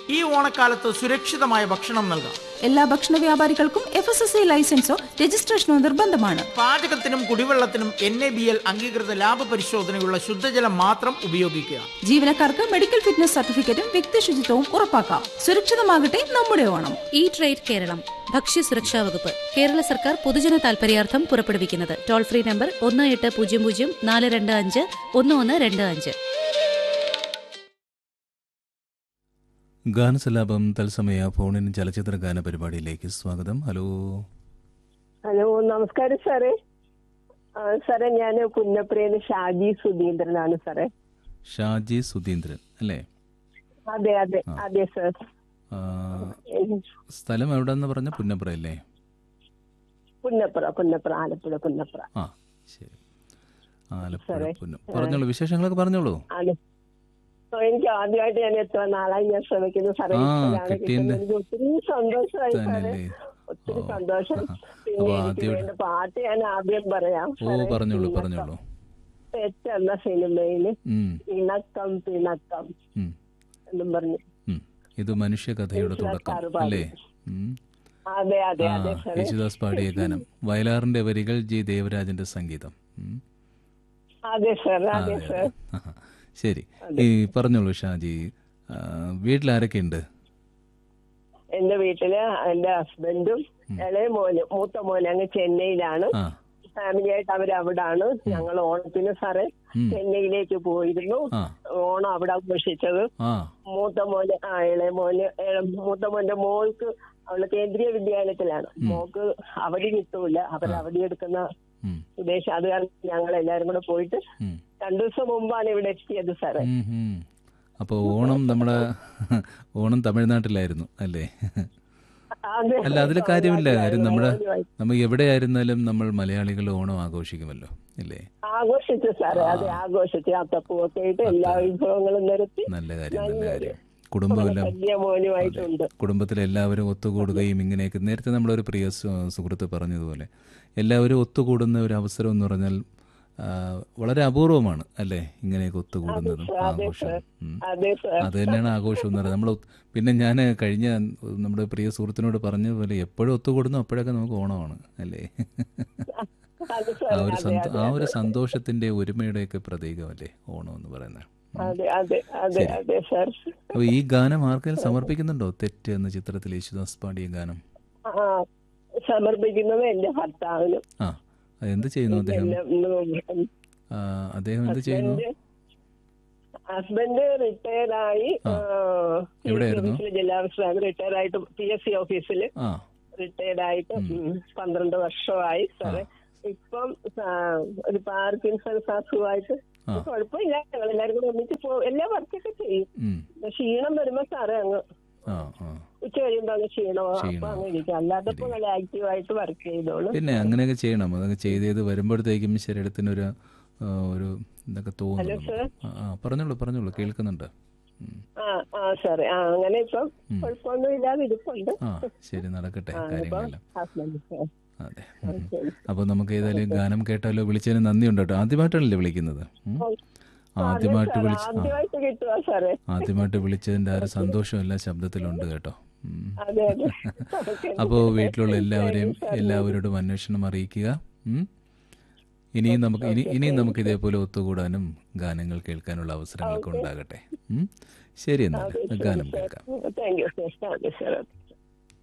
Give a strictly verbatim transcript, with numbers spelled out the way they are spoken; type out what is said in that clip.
ഈ ഓണക്കാലത്ത് സുരക്ഷിതമായ ഭക്ഷണം നൽകാം. എല്ലാ ഭക്ഷണ വ്യാപാരികൾക്കും എഫ് എസ് എസ് ഐ ലൈസൻസോ രജിസ്ട്രേഷനോ നിർബന്ധമാണ്. പാചകത്തിനും കുടിവെള്ളത്തിനും എൻ എ ബി എൽ അംഗീകൃത ലാഭ പരിശോധനയുള്ള ശുദ്ധജലം മാത്രം ഉപയോഗിക്കുക. ജീവനക്കാർക്ക് മെഡിക്കൽ ഫിറ്റ്നസ് സർട്ടിഫിക്കറ്റും വ്യക്തി ശുചിത്വവും ഉറപ്പാക്കാം. സുരക്ഷിതമാകട്ടെ നമ്മുടെ ഓണം. ഈ ട്രേഡ് കേരളം ഭക്ഷ്യ സുരക്ഷാ വകുപ്പ് കേരള സർക്കാർ പൊതുജന താൽപര്യാർത്ഥം പുറപ്പെടുവിക്കുന്നത് ടോൾ ഫ്രീ നമ്പർ ഒന്ന് എട്ട് പൂജ്യം പൂജ്യം നാല് രണ്ട് അഞ്ച് ഒന്ന് ഒന്ന് രണ്ട് അഞ്ച്. ഗാനസലാപം തത്സമയ ഫോണിൻ ചലച്ചിത്ര ഗാന പരിപാടിയിലേക്ക് സ്വാഗതം. ഹലോ ഹലോ നമസ്കാരം സാറേ. സാറേ ഞാൻ പുന്നപ്രേന്ന് ഷാജി സുധീന്ദ്രനാണ് സാറേ. ഷാജി സുധീന്ദ്രൻ അല്ലേ? അതെ അതെ അതെ സാർ. സ്ഥലം എവിടെന്ന് പറഞ്ഞ? പുന്നപ്ര അല്ലേ? പുന്നപ്ര പുന്നപ്ര ആലപ്പുഴ പുന്നപ്ര. ആ ശരി, ആലപ്പുഴ പുന്ന. പറഞ്ഞോളൂ, വിശേഷങ്ങളൊക്കെ പറഞ്ഞോളൂ. എനിക്ക് ആദ്യമായിട്ട് ഞാൻ എത്ര നാളായി ഞാൻ ശ്രമിക്കുന്നു സാറേ. എനിക്ക് ഒത്തിരി സന്തോഷമായി സാറേ, ഒത്തിരി സന്തോഷം. പിന്നെ എനിക്ക് വേണ്ട പാട്ട് ഞാൻ ആദ്യം പറയാം. പറഞ്ഞോളൂ പറഞ്ഞോളൂ. എന്ന സിനിമയില് പിണക്കം പിണക്കം എന്നും പറഞ്ഞു. ഇത് മനുഷ്യകഥയുടെ തുടക്കം അല്ലേ? അതെ അതെ അതെ. യേശുദാസ് പാടിയ ഗാനം, വയലാറിന്റെ വരികൾ, ജി ദേവരാജന്റെ സംഗീതം. അതെ സാർ അതെ സാർ. ശരി, ഈ പറഞ്ഞോളൂ ഷാജി, വീട്ടിലാരൊക്കെ ഉണ്ട്? എന്റെ വീട്ടില് എന്റെ ഹസ്ബൻഡും ഇളയ മോനും മൂത്ത മോനും അങ്ങ് ചെന്നൈയിലാണ്. ഫാമിലി ആയിട്ട് അവർ അവിടാണ്. ഞങ്ങൾ ഓണത്തിന് സാറേ ചെന്നൈയിലേക്ക് പോയിരുന്നു. ഓണം അവിടെ ആഘോഷിച്ചത്. മൂത്ത മോന് ആ ഇളയ മോന് മൂത്ത മോന്റെ മോൾക്ക് അവള് കേന്ദ്രീയ വിദ്യാലയത്തിലാണ്. മോക്ക് അവധി കിട്ടൂല, അവർ അവധി എടുക്കുന്ന ഉദ്ദേശം. അത് കാരണം ഞങ്ങൾ എല്ലാരും കൂടെ പോയിട്ട് രണ്ടു ദിവസം മുമ്പാണ് ഇവിടെ എത്തിയത് സാറേ. അപ്പൊ ഓണം നമ്മുടെ ഓണം തമിഴ്നാട്ടിലായിരുന്നു അല്ലേ? അല്ല, അതിൽ കാര്യമില്ല. കാര്യം നമ്മുടെ നമ്മൾ എവിടെയായിരുന്നാലും നമ്മൾ മലയാളികൾ ഓണം ആഘോഷിക്കുമല്ലോ അല്ലേ? ആഘോഷിച്ചു സാറേ. അതെ ആഘോഷിച്ചു. അത്തപ്പൂവൊക്കെ ആയിട്ട് എല്ലാ വിഭവങ്ങളും നിരത്തി. നല്ല കാര്യം, നല്ല കാര്യം. കുടുംബമെല്ലാം കുടുംബത്തിലെ എല്ലാവരും ഒത്തുകൂടുകയും ഇങ്ങനെയൊക്കെ. നേരത്തെ നമ്മളൊരു പ്രിയ സുഹൃത്ത് പറഞ്ഞതുപോലെ എല്ലാവരും ഒത്തുകൂടുന്ന ഒരു അവസരം എന്ന് പറഞ്ഞാൽ വളരെ അപൂർവമാണ് അല്ലേ? ഇങ്ങനെയൊക്കെ ഒത്തുകൂടുന്നതും ആഘോഷം. അത് തന്നെയാണ് ആഘോഷം എന്ന് പറയുന്നത്. നമ്മൾ പിന്നെ ഞാൻ കഴിഞ്ഞ നമ്മുടെ പ്രിയ സുഹൃത്തിനോട് പറഞ്ഞതുപോലെ എപ്പോഴും ഒത്തുകൂടുന്നു അപ്പോഴൊക്കെ നമുക്ക് ഓണമാണ് അല്ലേ? ആ ഒരു ആ ഒരു സന്തോഷത്തിന്റെ ഒരുമയുടെയൊക്കെ പ്രതീകമല്ലേ ഓണം എന്ന് പറയുന്നത്. അപ്പൊ ഈ ഗാനം ആർക്കെങ്കിലും സമർപ്പിക്കുന്നുണ്ടോ? തെറ്റ് എന്ന ചിത്രത്തിൽ യേശുദാസ് പാടിയ ഗാനം സമർപ്പിക്കുന്നത് എന്റെ ഭർത്താവിനും. ആ, എന്ത് ചെയ്യുന്നു അദ്ദേഹം? അദ്ദേഹം എന്ത് ചെയ്യുന്നു? ഹസ്ബൻഡ് റിട്ടയർഡായി. എവിടെയായിരുന്നു? ജില്ലാ ഓഫീസിലാണ് റിട്ടയർ ആയിട്ട്. പി എസ് സി ഓഫീസിൽ റിട്ടയർഡ് ആയിട്ട് പന്ത്രണ്ട് വർഷമായി സാറേ. ഇപ്പം ഒരു പാർക്കിൻസൺസ് അസുഖമായിട്ട് കുഴപ്പമില്ല. ഞങ്ങൾ എല്ലാവരും കൂടെ ഒന്നിച്ച് പോകും. എല്ലാ വർക്കൊക്കെ ചെയ്യും. ക്ഷീണം വരുമ്പോ സാറേ അങ്ങ് ഉച്ച കഴിയുമ്പോ അങ്ങ് ക്ഷീണമോ അപ്പൊ അങ്ങ് ഇരിക്കും. അല്ലാത്തപ്പോ നല്ല ആക്റ്റീവായിട്ട് വർക്ക് ചെയ്തോളൂ. പിന്നെ അങ്ങനെയൊക്കെ ചെയ്യണം. അതൊക്കെ ചെയ്ത് ചെയ്ത് വരുമ്പോഴത്തേക്കും ശരീരത്തിനൊരു ഒരു ഇതൊക്കെ തോന്നുന്നു. പറഞ്ഞോളൂ പറഞ്ഞോളൂ, കേൾക്കുന്നുണ്ട്. ആ ആ സാറേ. ആ അങ്ങനെ ഇപ്പം കുഴപ്പമൊന്നും ഇല്ലാതെ ഇരിപ്പുണ്ട്. ആ ശരി, നടക്കട്ടെ കാര്യങ്ങളെല്ലാം. അതെ, അപ്പൊ നമുക്ക് ഏതായാലും ഗാനം കേട്ടാലോ? വിളിച്ചതിന് നന്ദിയുണ്ട് കേട്ടോ. ആദ്യമായിട്ടാണല്ലേ വിളിക്കുന്നത്? ആദ്യമായിട്ട് വിളിച്ച ആദ്യമായിട്ട് വിളിച്ചതിന്റെ ആ ഒരു സന്തോഷം എല്ലാ ശബ്ദത്തിലുണ്ട് കേട്ടോ. അപ്പോ വീട്ടിലുള്ള എല്ലാവരെയും എല്ലാവരോടും അന്വേഷണം അറിയിക്കുക. ഇനിയും നമുക്ക് ഇനി ഇനിയും നമുക്ക് ഇതേപോലെ ഒത്തുകൂടാനും ഗാനങ്ങൾ കേൾക്കാനുള്ള അവസരങ്ങളൊക്കെ ഉണ്ടാകട്ടെ. ശരി, എന്നാൽ ഗാനം കേൾക്കാം.